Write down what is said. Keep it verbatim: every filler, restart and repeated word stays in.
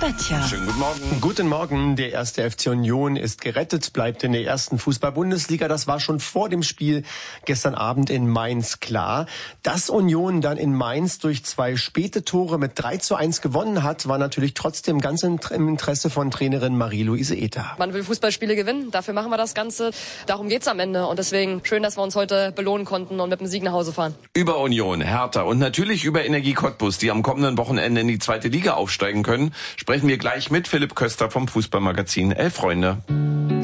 Böttcher. Schönen guten Morgen. Guten Morgen. Der erste F C Union ist gerettet, bleibt in der ersten Fußball-Bundesliga. Das war schon vor dem Spiel gestern Abend in Mainz klar. Dass Union dann in Mainz durch zwei späte Tore mit drei zu eins gewonnen hat, war natürlich trotzdem ganz im Interesse von Trainerin Marie-Louise Ether. Man will Fußballspiele gewinnen, dafür machen wir das Ganze. Darum geht's am Ende und deswegen schön, dass wir uns heute belohnen konnten und mit dem Sieg nach Hause fahren. Über Union, Hertha und natürlich über Energie Cottbus, die am kommenden Wochenende in die zweite Liga aufsteigen können, sprechen wir gleich mit Philipp Köster vom Fußballmagazin Elf Freunde.